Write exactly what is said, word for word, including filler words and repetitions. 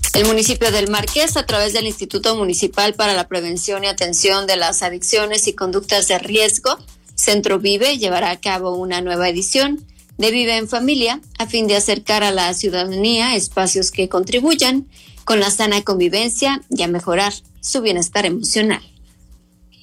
El municipio del Marqués, a través del Instituto Municipal para la Prevención y Atención de las Adicciones y Conductas de Riesgo, Centro Vive, llevará a cabo una nueva edición de Vive en Familia a fin de acercar a la ciudadanía espacios que contribuyan con la sana convivencia y a mejorar su bienestar emocional.